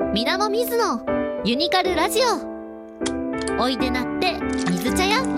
みなもみずのユニカルラジオ。おいでなって水茶屋。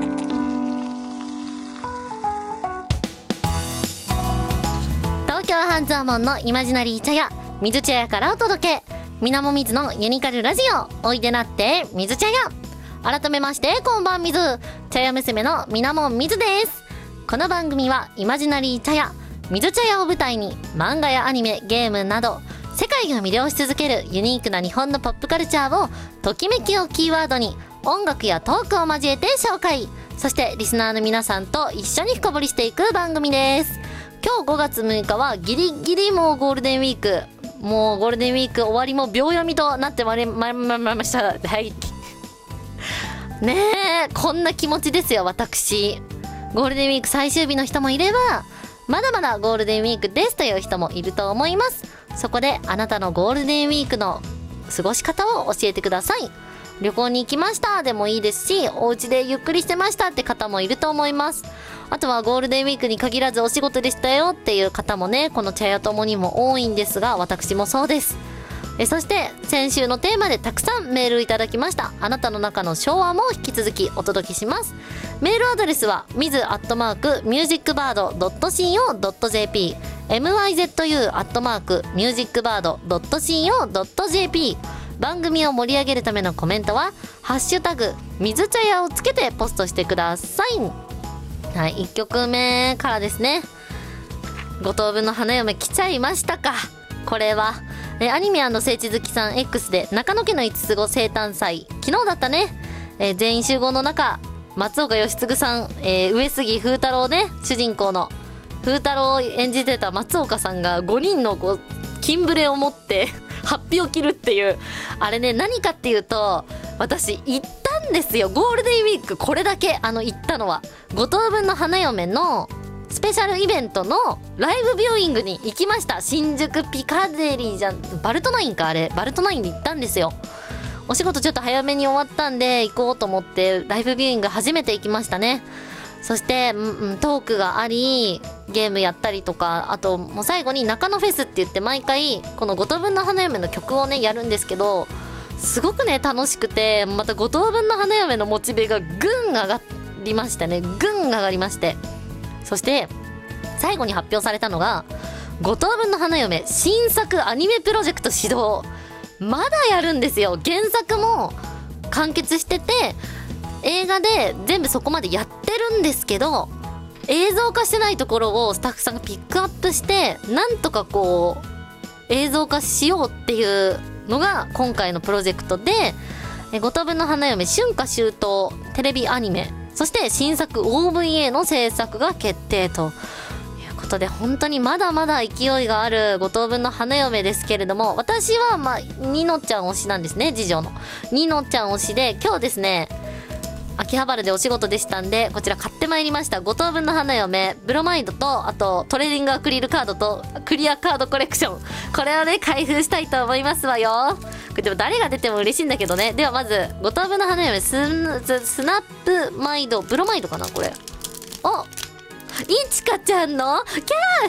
東京半蔵門のイマジナリー茶屋水茶屋からお届け、みなもみずのユニカルラジオ。おいでなって水茶屋。改めましてこんばんみず、茶屋娘のみなもみずです。この番組はイマジナリー茶屋水茶屋を舞台に、漫画やアニメ、ゲームなど世界が魅了し続けるユニークな日本のポップカルチャーをときめきをキーワードに、音楽やトークを交えて紹介、そしてリスナーの皆さんと一緒に深掘りしていく番組です。今日5月6日はギリギリもうゴールデンウィーク、もうゴールデンウィーク終わりも秒読みとなってまいりました。はいねえ、こんな気持ちですよ私。ゴールデンウィーク最終日の人もいれば、まだまだゴールデンウィークですという人もいると思います。そこであなたのゴールデンウィークの過ごし方を教えてください。旅行に行きましたでもいいですし、お家でゆっくりしてましたって方もいると思います。あとはゴールデンウィークに限らずお仕事でしたよっていう方もね、この茶屋ともにも多いんですが、私もそうです。そして先週のテーマでたくさんメールいただきました。あなたの中の昭和も引き続きお届けします。メールアドレスは mizu@musicbird.co.jp mizu@musicbird.co.jp。 番組を盛り上げるためのコメントはハッシュタグ水茶屋をつけてポストしてください。はい、1曲目からですね。五等分の花嫁来ちゃいましたか。これはアニメ聖地好きさん X で中野家の5つ子生誕祭、昨日だったね。全員集合の中、松岡義嗣さん、上杉風太郎ね、主人公の風太郎を演じてた松岡さんが5人の金ブレを持ってハッピーを切るっていう、あれね、何かっていうと、私行ったんですよ、ゴールデンウィーク。これだけ行ったのは五等分の花嫁のスペシャルイベントのライブビューイングに行きました。新宿ピカデリーバルトナインか、あれバルトナインに行ったんですよ。お仕事ちょっと早めに終わったんで行こうと思ってライブビューイング初めて行きましたね。そしてトークがあり、ゲームやったりとか、あともう最後に中野フェスって言って毎回この五等分の花嫁の曲をねやるんですけど、すごくね楽しくて、また五等分の花嫁のモチベがぐん上がりましたね。ぐん上がりまして、そして最後に発表されたのが五等分の花嫁新作アニメプロジェクト始動。まだやるんですよ。原作も完結してて映画で全部そこまでやってるんですけど、映像化してないところをスタッフさんがピックアップしてなんとか映像化しようっていうのが今回のプロジェクトで、五等分の花嫁春夏秋冬テレビアニメ、そして新作 OVA の制作が決定ということで、本当にまだまだ勢いがある五等分の花嫁ですけれども、私はニノちゃん推しなんですね。次女のニノちゃん推しで、今日ですね秋葉原でお仕事でしたんで、こちら買ってまいりました。五等分の花嫁ブロマイドと、あとトレーディングアクリルカードとクリアカードコレクション、これをね開封したいと思いますわよ。これでも誰が出ても嬉しいんだけどね。ではまず五等分の花嫁スナップマイドブロマイドかな、これ。あ、いちかちゃんのキャー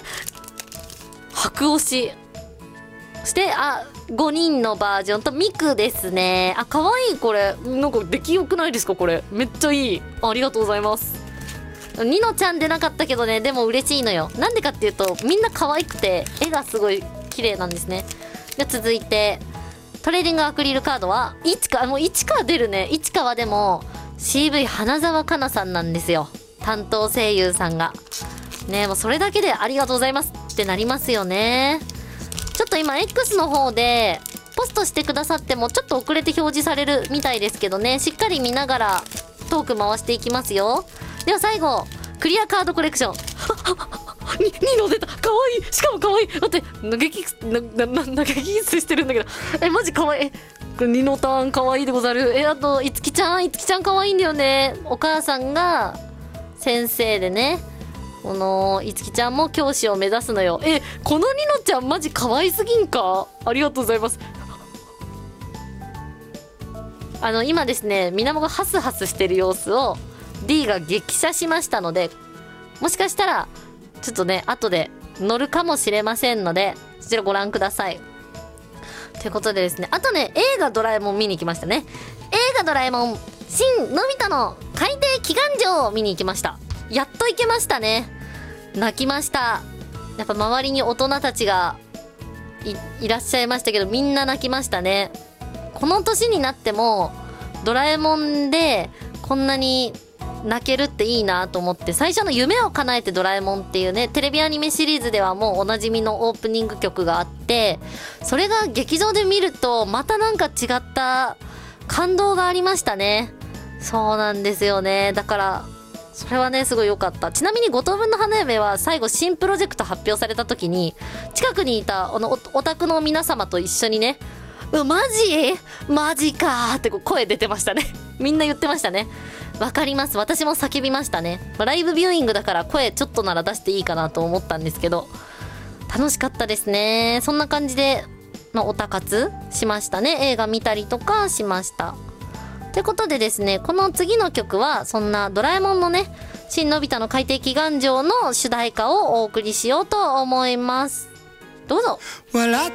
白推し。そして5人のバージョンとミクですね。かわいい。これなんか出来よくないですか。これめっちゃいい。ありがとうございます。ニノちゃん出なかったけどね、でも嬉しいのよ。なんでかっていうとみんな可愛くて絵がすごい綺麗なんですね。で続いてトレーディングアクリルカードはもう市川出るね。市川でも CV 花澤香菜さんなんですよ、担当声優さんがね。もうそれだけでありがとうございますってなりますよね。ちょっと今 X の方でポストしてくださってもちょっと遅れて表示されるみたいですけどね、しっかり見ながらトーク回していきますよ。では最後クリアカードコレクションニノ出た。かわいい。しかもかわいい。待って、投げキッスしてるんだけど、マジかわいい。これニノタンかわいいでござる。あといつきちゃんかわいいんだよね。お母さんが先生でね、このいつきちゃんも教師を目指すのよ。このニノちゃんマジ可愛すぎんか。ありがとうございます。今ですね、みなもがハスハスしてる様子を D が激写しましたので、もしかしたらちょっとね後で載るかもしれませんので、そちらご覧ください。 ということでですね、あとね、映画ドラえもん見に行きましたね。映画ドラえもん新のび太の海底祈願城を見に行きました。やっと行けましたね。泣きました。やっぱ周りに大人たちが いらっしゃいましたけど、みんな泣きましたね。この年になってもドラえもんでこんなに泣けるっていいなと思って、最初の夢を叶えてドラえもんっていうね、テレビアニメシリーズではもうおなじみのオープニング曲があって、それが劇場で見るとまたなんか違った感動がありましたね。そうなんですよね。だからそれはね、すごい良かった。ちなみに5等分の花嫁は最後新プロジェクト発表された時に、近くにいたオタクの皆様と一緒にね、マジかーって声出てましたね。みんな言ってましたね。わかります。私も叫びましたね。ライブビューイングだから声ちょっとなら出していいかなと思ったんですけど、楽しかったですね。そんな感じで、オタ活しましたね。映画見たりとかしました。ということでですね、この次の曲はそんなドラえもんのね、新のび太の海底祈願城の主題歌をお送りしようと思います。どうぞ。